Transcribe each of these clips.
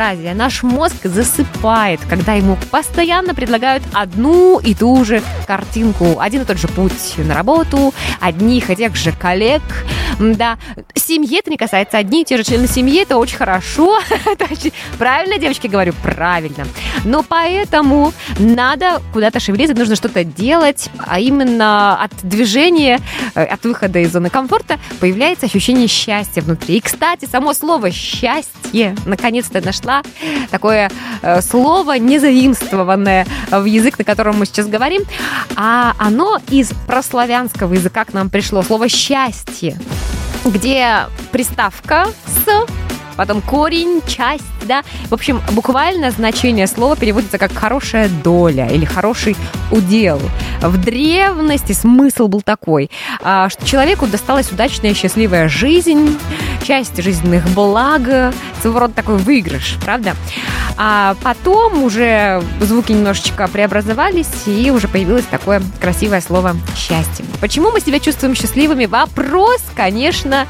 Наш мозг засыпает, когда ему постоянно предлагают одну и ту же картинку. Один и тот же путь на работу, одних и тех же коллег. Да, семьи это не касается. Одни и те же члены семьи, это очень хорошо. Правильно, девочки, говорю? Правильно. Но поэтому надо куда-то шевелиться, нужно что-то делать, а именно от движения, от выхода из зоны комфорта появляется ощущение счастья внутри. И, кстати, само слово «счастье» наконец-то нашла такое слово, не заимствованное в язык, на котором мы сейчас говорим, а оно из прославянского языка к нам пришло. Слово «счастье», где приставка «с», потом корень, часть, да. В общем, буквально значение слова переводится как «хорошая доля» или «хороший удел». В древности смысл был такой, что человеку досталась удачная и счастливая жизнь, часть жизненных благ, своего рода такой выигрыш, правда? А потом уже звуки немножечко преобразовались, и уже появилось такое красивое слово «счастье». Почему мы себя чувствуем счастливыми? Вопрос, конечно,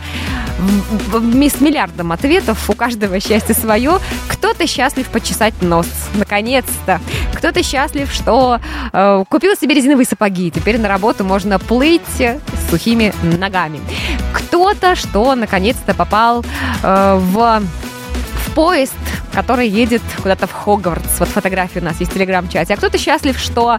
с миллиардом ответов. У каждого счастье свое. Кто-то счастлив почесать нос, наконец-то. Кто-то счастлив, что купил себе резиновые сапоги. Теперь на работу можно плыть с сухими ногами. Кто-то, что наконец-то попал в поезд, который едет куда-то в Хогвартс. Вот фотография у нас есть в телеграм-чате. А кто-то счастлив, что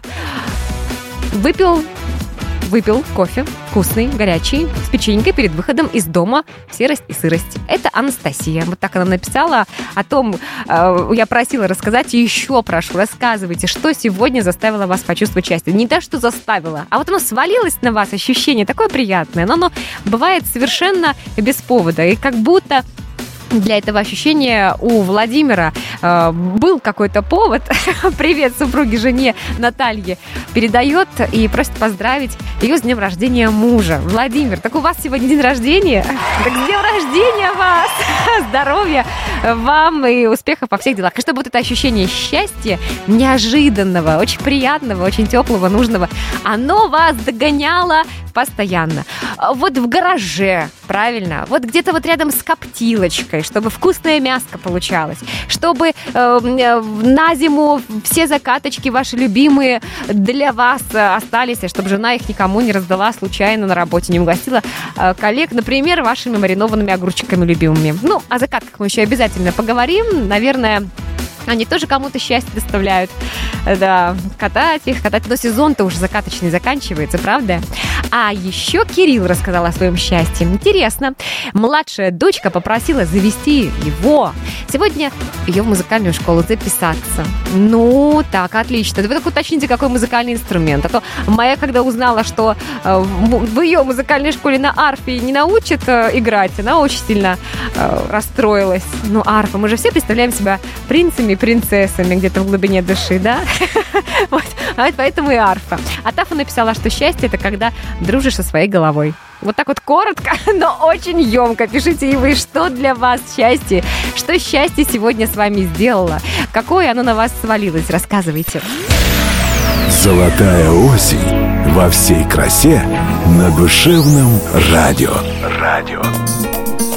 выпил кофе вкусный, горячий, с печенькой перед выходом из дома в серость и сырость. Это Анастасия. Вот так она написала о том, я просила рассказать, и еще прошу, рассказывайте, что сегодня заставило вас почувствовать счастье. Не то, что заставило, а вот оно свалилось на вас, ощущение такое приятное, но оно бывает совершенно без повода, и как будто для этого ощущения у Владимира был какой-то повод. Привет супруге, жене Наталье передает и просит поздравить ее с днем рождения мужа. Владимир, так у вас сегодня день рождения? Так с днем рождения вас! Здоровья вам и успехов во всех делах. И чтобы вот это ощущение счастья, неожиданного, очень приятного, очень теплого, нужного, оно вас догоняло постоянно. Вот в гараже, правильно? Вот где-то вот рядом с коптилочкой, чтобы вкусное мяско получалось, чтобы на зиму все закаточки ваши любимые для вас остались, и чтобы жена их никому не раздала случайно на работе, не угостила коллег, например, вашими маринованными огурчиками любимыми. Ну, о закатках мы еще обязательно поговорим. Наверное, они тоже кому-то счастье доставляют. Да, катать. Но сезон-то уже закаточный заканчивается, правда? А еще Кирилл рассказал о своем счастье. Интересно. Младшая дочка попросила завести его. Сегодня ее в музыкальную школу записаться. Ну, так, отлично. Вы только уточните, какой музыкальный инструмент. А то моя, когда узнала, что в ее музыкальной школе на арфе не научат играть, она очень сильно расстроилась. Ну, арфа. Мы же все представляем себя принцами и принцессами где-то в глубине души, да? Вот поэтому и арфа. А Тафа написала, что счастье — это когда дружишь со своей головой. Вот так вот коротко, но очень емко. Пишите и вы, что для вас счастье, что счастье сегодня с вами сделало, какое оно на вас свалилось. Рассказывайте. Золотая осень во всей красе на Душевном радио.